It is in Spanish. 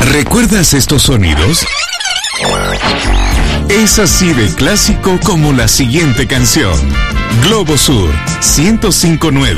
¿Recuerdas estos sonidos? Es así de clásico como la siguiente canción. Globo Sur 105.9.